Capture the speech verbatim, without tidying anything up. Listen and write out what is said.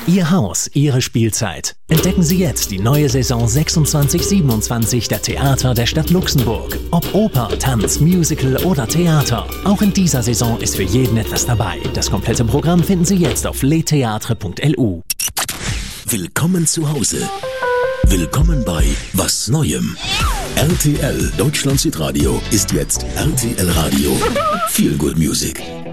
Ihr Haus, Ihre Spielzeit. Entdecken Sie jetzt die neue Saison sechsundzwanzig siebenundzwanzig der Theater der Stadt Luxemburg. Ob Oper, Tanz, Musical oder Theater. Auch in dieser Saison ist für jeden etwas dabei. Das komplette Programm finden Sie jetzt auf letheatre punkt l u. Willkommen zu Hause. Willkommen bei Was Neuem. R T L Deutschland Südradio ist jetzt R T L Radio. Feel Good Music.